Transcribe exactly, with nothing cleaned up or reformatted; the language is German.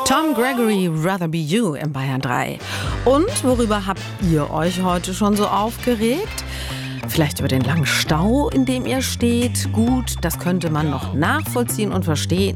Tom Gregory, Rather Be You im Bayern drei. Und worüber habt ihr euch heute schon so aufgeregt? Vielleicht über den langen Stau, in dem ihr steht? Gut, das könnte man noch nachvollziehen und verstehen.